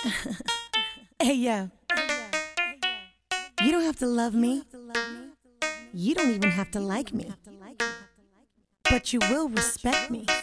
Hey, yo, you don't have to love me. You don't even have to like me. But you will respect me.